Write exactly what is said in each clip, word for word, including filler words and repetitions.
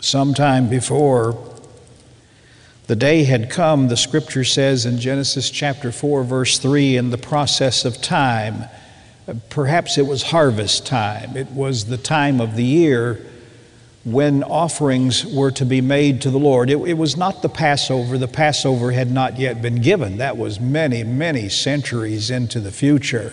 Sometime before the day had come, the scripture says in Genesis chapter four, verse three, in the process of time, perhaps it was harvest time. It was the time of the year when offerings were to be made to the Lord. It, it was not the Passover. The Passover had not yet been given. That was many, many centuries into the future.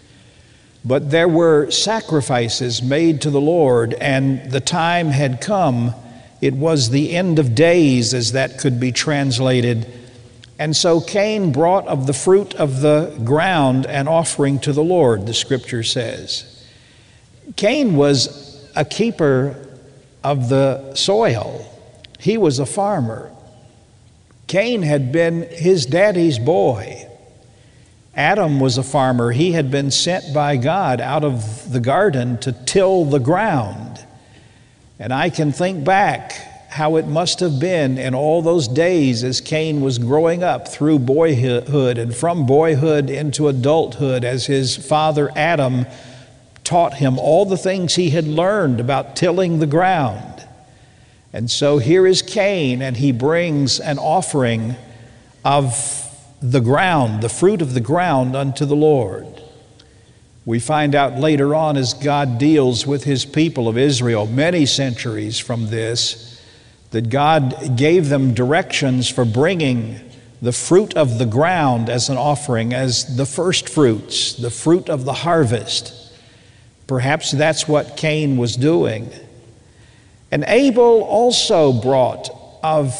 But there were sacrifices made to the Lord, and the time had come. It was the end of days, as that could be translated. And so Cain brought of the fruit of the ground an offering to the Lord, the scripture says. Cain was a keeper of the soil. He was a farmer. Cain had been his daddy's boy. Adam was a farmer. He had been sent by God out of the garden to till the ground. And I can think back how it must have been in all those days as Cain was growing up through boyhood and from boyhood into adulthood, as his father Adam taught him all the things he had learned about tilling the ground. And so here is Cain, and he brings an offering of the ground, the fruit of the ground, unto the Lord. We find out later on, as God deals with his people of Israel, many centuries from this, that God gave them directions for bringing the fruit of the ground as an offering, as the first fruits, the fruit of the harvest. Perhaps that's what Cain was doing. And Abel also brought of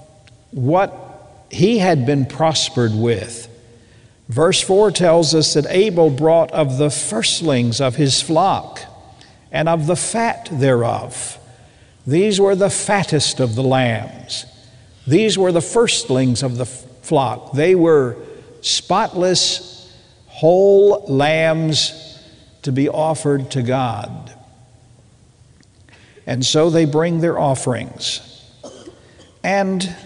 what he had been prospered with. Verse four tells us that Abel brought of the firstlings of his flock and of the fat thereof. These were the fattest of the lambs. These were the firstlings of the flock. They were spotless, whole lambs to be offered to God. And so they bring their offerings. And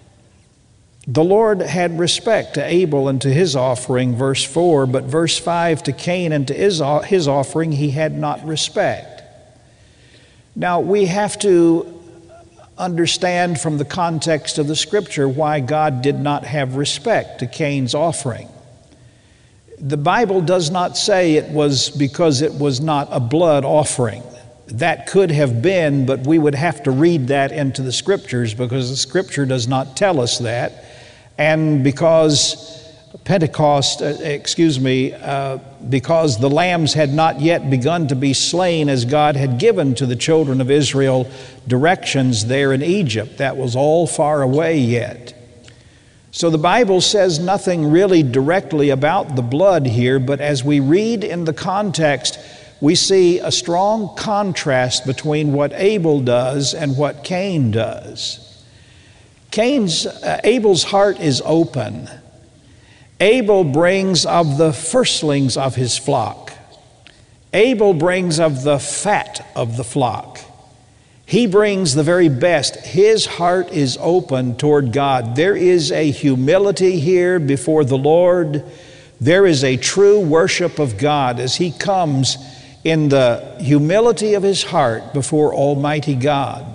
the Lord had respect to Abel and to his offering, verse four, but verse five, to Cain and to his offering he had not respect. Now we have to understand from the context of the scripture why God did not have respect to Cain's offering. The Bible does not say it was because it was not a blood offering. That could have been, but we would have to read that into the scriptures because the scripture does not tell us that. And because Pentecost, uh, excuse me, uh, because the lambs had not yet begun to be slain as God had given to the children of Israel directions there in Egypt. That was all far away yet. So the Bible says nothing really directly about the blood here, but as we read in the context, we see a strong contrast between what Abel does and what Cain does. Cain's, uh, Abel's heart is open. Abel brings of the firstlings of his flock. Abel brings of the fat of the flock. He brings the very best. His heart is open toward God. There is a humility here before the Lord. There is a true worship of God as he comes in the humility of his heart before Almighty God.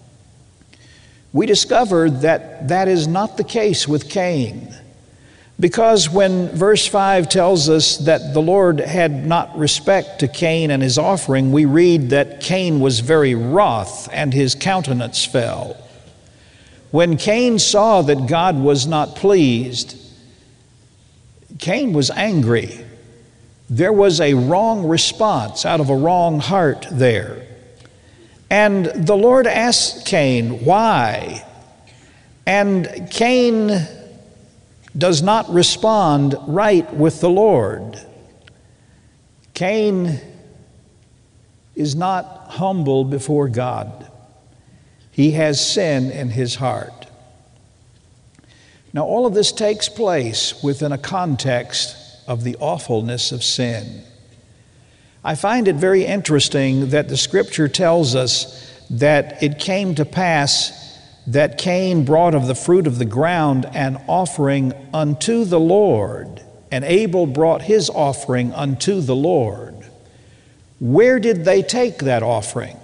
We discover that that is not the case with Cain, because when verse five tells us that the Lord had not respect to Cain and his offering, we read that Cain was very wroth and his countenance fell. When Cain saw that God was not pleased, Cain was angry. There was a wrong response out of a wrong heart there. And the Lord asked Cain, why? And Cain does not respond right with the Lord. Cain is not humble before God. He has sin in his heart. Now, all of this takes place within a context of the awfulness of sin. I find it very interesting that the scripture tells us that it came to pass that Cain brought of the fruit of the ground an offering unto the Lord, and Abel brought his offering unto the Lord. Where did they take that offering?